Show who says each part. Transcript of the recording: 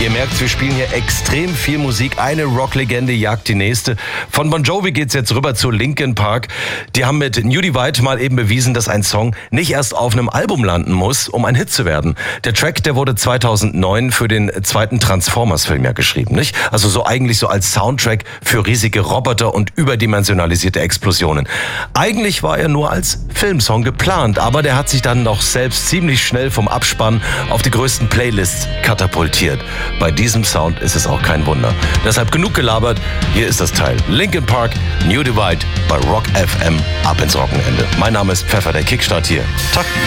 Speaker 1: Ihr merkt, wir spielen hier extrem viel Musik. Eine Rocklegende jagt die nächste. Von Bon Jovi geht's jetzt rüber zu Linkin Park. Die haben mit New Divide mal eben bewiesen, dass ein Song nicht erst auf einem Album landen muss, um ein Hit zu werden. Der Track, der wurde 2009 für den zweiten Transformers-Film ja geschrieben, nicht? Also so eigentlich so als Soundtrack für riesige Roboter und überdimensionalisierte Explosionen. Eigentlich war er nur als Filmsong geplant, aber der hat sich dann noch selbst ziemlich schnell vom Abspann auf die größten Playlists katapultiert. Bei diesem Sound ist es auch kein Wunder. Deshalb genug gelabert, hier ist das Teil. Linkin Park, New Divide bei Rock FM, ab ins Wochenende. Mein Name ist Pfeffer, der Kickstart hier. Tag.